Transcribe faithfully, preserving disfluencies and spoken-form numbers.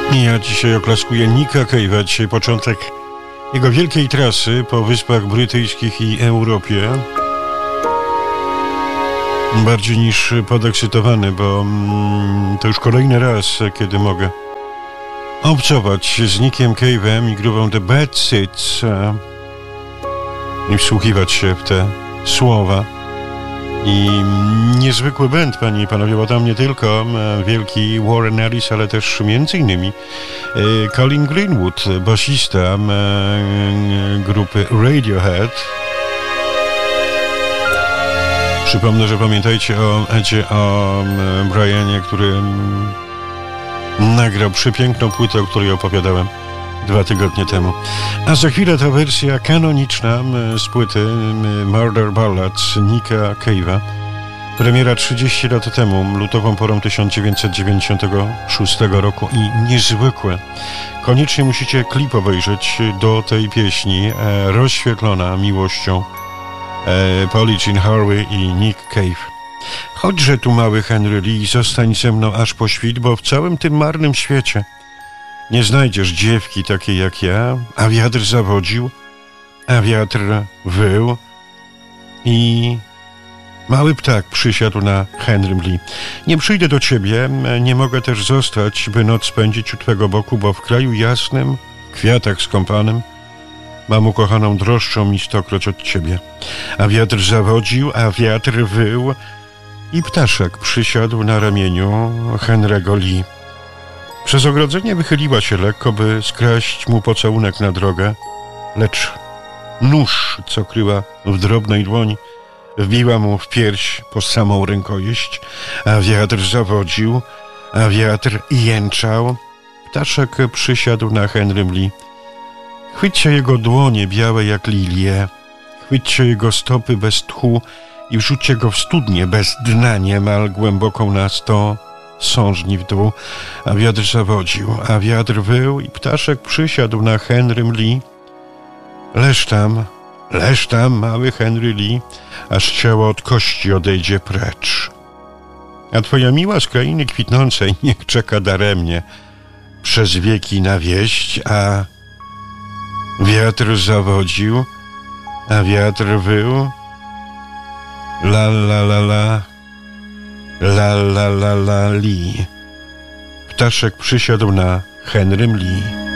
Ja dzisiaj oklaskuję Nicka Cave'a. Dzisiaj początek jego wielkiej trasy po Wyspach Brytyjskich i Europie. Bardziej niż podekscytowany, bo mm, to już kolejny raz, kiedy mogę obcować z Nickiem Cave'em i grupą The Bad Seeds i wsłuchiwać się w te słowa. I niezwykły band, panie i panowie, bo tam nie tylko wielki Warren Ellis, ale też między innymi Colin Greenwood, basista grupy Radiohead. Przypomnę, że pamiętajcie o Edzie, o Brianie, który nagrał przepiękną płytę, o której opowiadałem dwa tygodnie temu. A za chwilę ta wersja kanoniczna z płyty Murder Ballads Nicka Cave'a. Premiera trzydzieści lat temu, lutową porą tysiąc dziewięćset dziewięćdziesiątego szóstego roku i niezwykłe. Koniecznie musicie klip obejrzeć do tej pieśni, e, rozświetlona miłością e, Polly Jean Harvey i Nick Cave. Chodźże tu, mały Henry Lee, zostań ze mną aż po świt, bo w całym tym marnym świecie nie znajdziesz dziewki takiej jak ja, a wiatr zawodził, a wiatr wył i mały ptak przysiadł na Henrym Lee. Nie przyjdę do ciebie, nie mogę też zostać, by noc spędzić u twego boku, bo w kraju jasnym, w kwiatach skąpanym, mam ukochaną droższą mi stokroć od ciebie. A wiatr zawodził, a wiatr wył i ptaszek przysiadł na ramieniu Henry'ego Lee. Przez ogrodzenie wychyliła się lekko, by skraść mu pocałunek na drogę, lecz nóż, co kryła w drobnej dłoni, wbiła mu w pierś po samą rękojeść, a wiatr zawodził, a wiatr jęczał. Ptaszek przysiadł na Henrym Lee. Chwyćcie jego dłonie białe jak lilie, chwyćcie jego stopy bez tchu i wrzućcie go w studnię bez dna niemal głęboką na sto sążni w dół, a wiatr zawodził, a wiatr wył i ptaszek przysiadł na Henrym Lee. Leż tam, leż tam, mały Henry Lee, aż ciało od kości odejdzie precz. A twoja miła z krainy kwitnącej niech czeka daremnie przez wieki na wieść, a wiatr zawodził, a wiatr wył. La la la la, la la la la li. Ptaszek przysiadł na Henrym Lee.